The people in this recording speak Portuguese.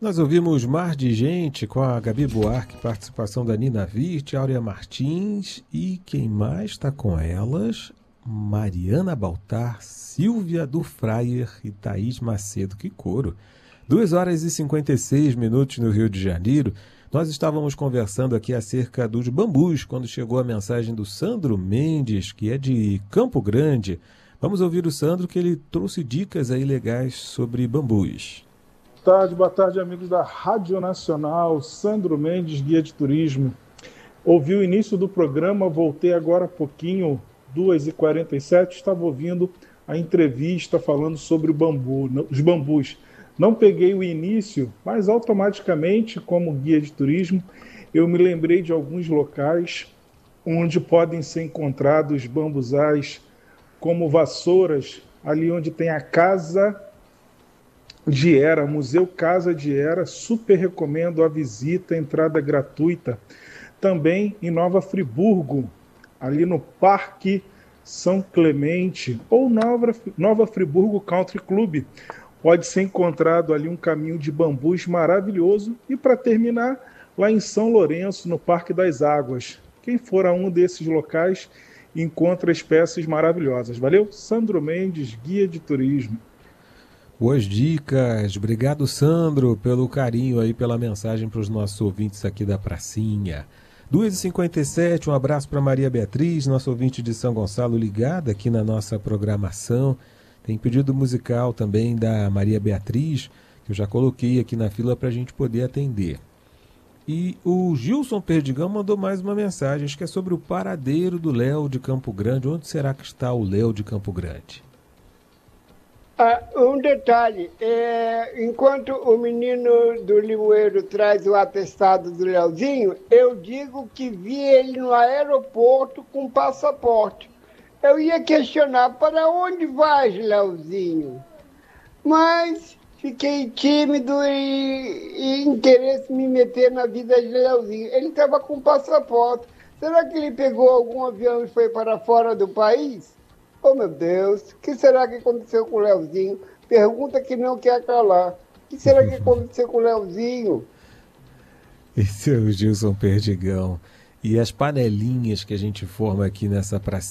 Nós ouvimos Mar de Gente com a Gabi Buarque, participação da Nina Virte, Áurea Martins e quem mais está com elas? Mariana Baltar, Silvia do Fraier e Thaís Macedo. Que coro! 2h56 no Rio de Janeiro. Nós estávamos conversando aqui acerca dos bambus, quando chegou a mensagem do Sandro Mendes, que é de Campo Grande. Vamos ouvir o Sandro, que ele trouxe dicas aí legais sobre bambus. Boa tarde, amigos da Rádio Nacional. Sandro Mendes, guia de turismo. Ouvi o início do programa, voltei agora há pouquinho, 2h47, estava ouvindo a entrevista falando sobre os bambus. Não peguei o início, mas automaticamente, como guia de turismo, eu me lembrei de alguns locais onde podem ser encontrados bambuzais, como Vassouras, ali onde tem a Casa de Era, Museu Casa de Era, super recomendo a visita, entrada gratuita. Também em Nova Friburgo, ali no Parque São Clemente, ou Nova Friburgo Country Club, pode ser encontrado ali um caminho de bambus maravilhoso. E para terminar, lá em São Lourenço, no Parque das Águas. Quem for a um desses locais, encontra espécies maravilhosas. Valeu? Sandro Mendes, guia de turismo. Boas dicas. Obrigado, Sandro, pelo carinho aí, pela mensagem para os nossos ouvintes aqui da Pracinha. 2h57, um abraço para Maria Beatriz, nosso ouvinte de São Gonçalo, ligada aqui na nossa programação. Tem pedido musical também da Maria Beatriz, que eu já coloquei aqui na fila para a gente poder atender. E o Gilson Perdigão mandou mais uma mensagem, acho que é sobre o paradeiro do Léo de Campo Grande. Onde será que está o Léo de Campo Grande? Um detalhe, enquanto o menino do Limoeiro traz o atestado do Leozinho, eu digo que vi ele no aeroporto com passaporte. Eu ia questionar, para onde vais, Leozinho? Mas fiquei tímido e interesse em me meter na vida de Leozinho. Ele estava com passaporte. Será que ele pegou algum avião e foi para fora do país? Oh, meu Deus, o que será que aconteceu com o Leozinho? Pergunta que não quer calar. O que será que aconteceu com o Leozinho? Esse é o Gilson Perdigão. E as panelinhas que a gente forma aqui nessa pracinha